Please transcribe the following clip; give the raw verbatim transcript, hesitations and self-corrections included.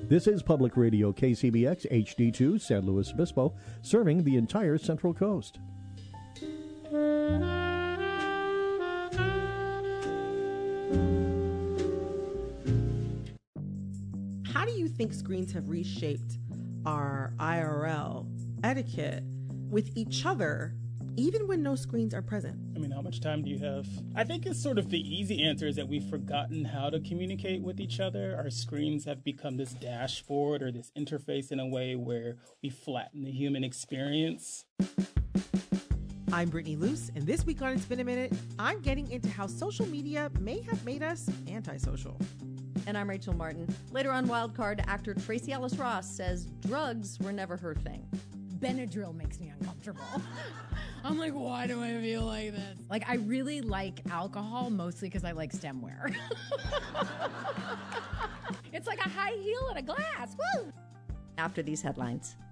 This is Public Radio K C B X H D two San Luis Obispo, serving the entire Central Coast. How do you think screens have reshaped our I R L etiquette with each other, even when no screens are present? I mean, how much time do you have? I think it's sort of the easy answer is that we've forgotten how to communicate with each other. Our screens have become this dashboard or this interface in a way where we flatten the human experience. I'm Brittany Luce, and this week on It's Been a Minute, I'm getting into how social media may have made us antisocial. And I'm Rachel Martin. Later on Wildcard, actor Tracy Ellis Ross says drugs were never her thing. Benadryl makes me uncomfortable. I'm like, why do I feel like this? Like, I really like alcohol, mostly because I like stemware. It's like a high heel and a glass. Woo! After these headlines.